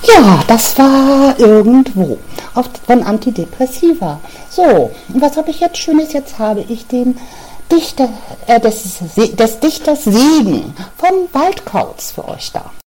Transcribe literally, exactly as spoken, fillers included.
Ja, das war irgendwo auf, von Antidepressiva. So, und was habe ich jetzt Schönes? Jetzt habe ich den Dichter, äh, des, des Dichters Segen von Waldkauz für euch da.